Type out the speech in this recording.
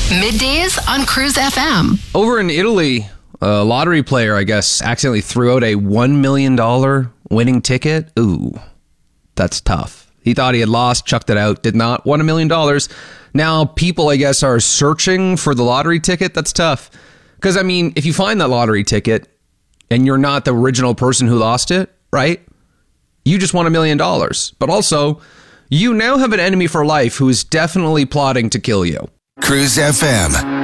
Middays on Cruise FM. Over in Italy, a lottery player, I guess, accidentally threw out a $1 million winning ticket. Ooh, that's tough. He thought he had lost, chucked it out, did not, won $1 million. Now people, I guess, are searching for the lottery ticket. That's tough. Because, I mean, if you find that lottery ticket and you're not the original person who lost it, right? You just won $1 million. But also, you now have an enemy for life who is definitely plotting to kill you. Cruise FM.